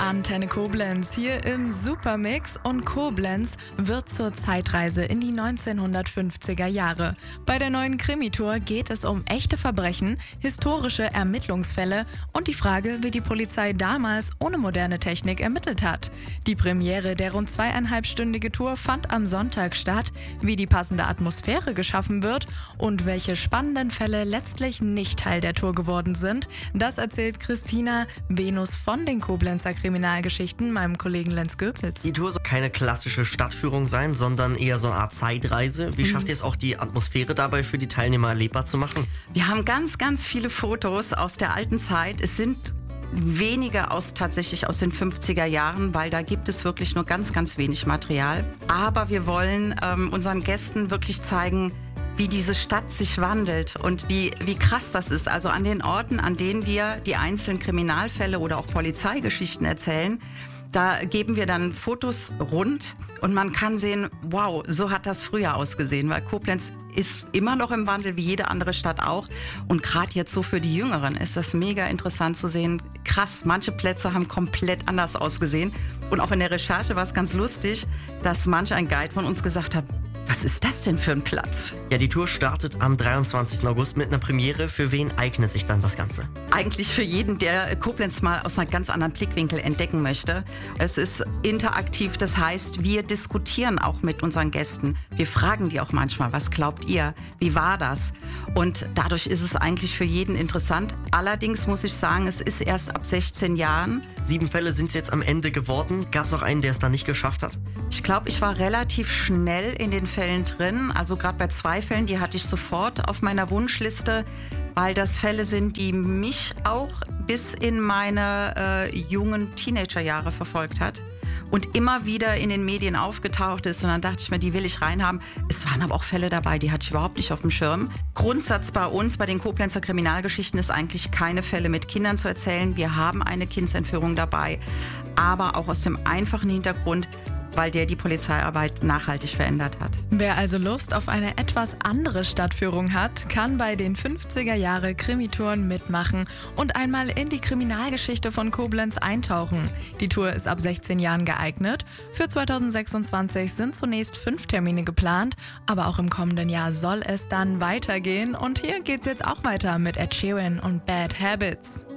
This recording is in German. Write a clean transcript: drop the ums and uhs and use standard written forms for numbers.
Antenne Koblenz hier im Supermix und Koblenz wird zur Zeitreise in die 1950er Jahre. Bei der neuen Krimi-Tour geht es um echte Verbrechen, historische Ermittlungsfälle und die Frage, wie die Polizei damals ohne moderne Technik ermittelt hat. Die Premiere der rund 2,5-stündige Tour fand am Sonntag statt. Wie die passende Atmosphäre geschaffen wird und welche spannenden Fälle letztlich nicht Teil der Tour geworden sind, das erzählt Christina Venus von den Koblenzer Kriminalgeschichten meinem Kollegen Lenz Goepels. Die Tour soll keine klassische Stadtführung sein, sondern eher so eine Art Zeitreise. Wie schafft ihr es auch, die Atmosphäre dabei für die Teilnehmer erlebbar zu machen? Wir haben ganz, ganz viele Fotos aus der alten Zeit. Es sind wenige tatsächlich aus den 50er Jahren, weil da gibt es wirklich nur ganz, ganz wenig Material. Aber wir wollen unseren Gästen wirklich zeigen, wie diese Stadt sich wandelt und wie krass das ist. Also an den Orten, an denen wir die einzelnen Kriminalfälle oder auch Polizeigeschichten erzählen, da geben wir dann Fotos rund und man kann sehen, wow, so hat das früher ausgesehen, weil Koblenz ist immer noch im Wandel, wie jede andere Stadt auch. Und gerade jetzt so für die Jüngeren ist das mega interessant zu sehen. Krass, manche Plätze haben komplett anders ausgesehen. Und auch in der Recherche war es ganz lustig, dass manch ein Guide von uns gesagt hat, was ist das denn für ein Platz? Ja, die Tour startet am 23. August mit einer Premiere. Für wen eignet sich dann das Ganze? Eigentlich für jeden, der Koblenz mal aus einem ganz anderen Blickwinkel entdecken möchte. Es ist interaktiv, das heißt, wir diskutieren auch mit unseren Gästen. Wir fragen die auch manchmal, was glaubt ihr? Wie war das? Und dadurch ist es eigentlich für jeden interessant. Allerdings muss ich sagen, es ist erst ab 16 Jahren. 7 Fälle sind es jetzt am Ende geworden. Gab es auch einen, der es dann nicht geschafft hat? Ich glaube, ich war relativ schnell in den Fällen drin. Also gerade bei 2 Fällen, die hatte ich sofort auf meiner Wunschliste, weil das Fälle sind, die mich auch bis in meine jungen Teenagerjahre verfolgt hat und immer wieder in den Medien aufgetaucht ist. Und dann dachte ich mir, die will ich reinhaben. Es waren aber auch Fälle dabei, die hatte ich überhaupt nicht auf dem Schirm. Grundsatz bei uns, bei den Koblenzer Kriminalgeschichten, ist eigentlich keine Fälle mit Kindern zu erzählen. Wir haben eine Kindsentführung dabei, aber auch aus dem einfachen Hintergrund, weil der die Polizeiarbeit nachhaltig verändert hat. Wer also Lust auf eine etwas andere Stadtführung hat, kann bei den 50er Jahre Krimitouren mitmachen und einmal in die Kriminalgeschichte von Koblenz eintauchen. Die Tour ist ab 16 Jahren geeignet. Für 2026 sind zunächst 5 Termine geplant, aber auch im kommenden Jahr soll es dann weitergehen. Und hier geht's jetzt auch weiter mit Ed Sheeran und Bad Habits.